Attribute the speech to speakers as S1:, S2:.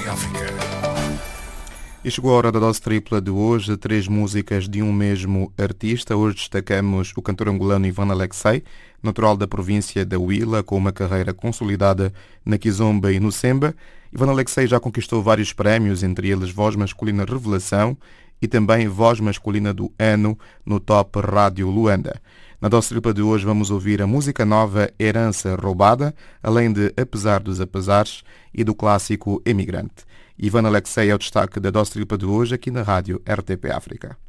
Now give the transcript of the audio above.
S1: África.
S2: E chegou a hora da dose tripla de hoje, 3 músicas de um mesmo artista. Hoje destacamos o cantor angolano Ivan Alexei, natural da província da Huila, com uma carreira consolidada na Kizomba e no Semba. Ivan Alexei já conquistou vários prémios, entre eles Voz Masculina Revelação e também Voz Masculina do Ano no Top Rádio Luanda. Na dose tripla de hoje vamos ouvir a música nova Herança Roubada, além de Apesar dos Apesares e do clássico Emigrante. Ivan Alexei é o destaque da dose tripla de hoje aqui na rádio RTP África.